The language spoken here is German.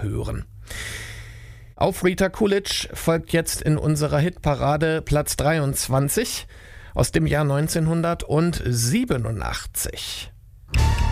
hören. Auf Rita Coolidge folgt jetzt in unserer Hitparade Platz 23 aus dem Jahr 1987.